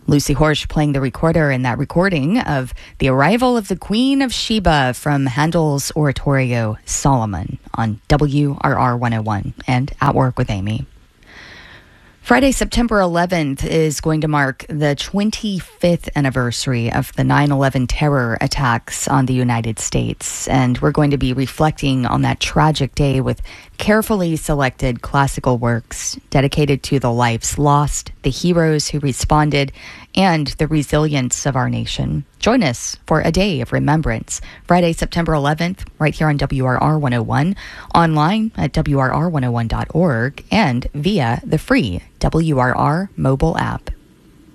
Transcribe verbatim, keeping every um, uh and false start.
Lucy Horsch playing the recorder in that recording of the arrival of the Queen of Sheba from Handel's oratorio Solomon on W R R one oh one and At Work with Amy. Friday, September eleventh is going to mark the twenty-fifth anniversary of the nine eleven terror attacks on the United States. And we're going to be reflecting on that tragic day with carefully selected classical works dedicated to the lives lost, the heroes who responded, and the resilience of our nation. Join us for a day of remembrance. Friday, September eleventh, right here on W R R one oh one, online at W R R one oh one dot org, and via the free W R R mobile app.